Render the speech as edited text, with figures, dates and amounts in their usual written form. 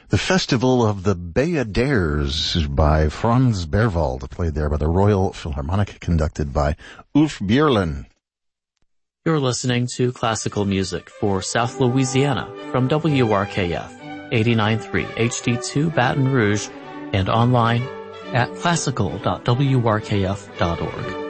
The Festival of the Bayadères by Franz Berwald, played there by the Royal Philharmonic, conducted by Ulf Björlin. You're listening to classical music for South Louisiana from WRKF 89.3 HD2 Baton Rouge and online at classical.wrkf.org.